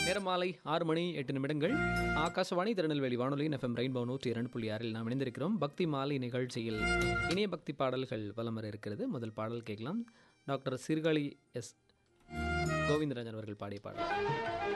நேரம் மாலை 6:08 ஆகாசவாணி திருநெல்வேலி வானொலியின் எஃப்எம் ரெயின்போ 102.6 நாம் இணைந்திருக்கிறோம். பக்தி மாலை நிகழ்ச்சியில் இணைய பக்தி பாடல்கள் வலம் வர இருக்கிறது. முதல் பாடல் கேட்கலாம். டாக்டர் சீர்காழி எஸ் கோவிந்தராஜன் அவர்கள் பாடிய பாடல்.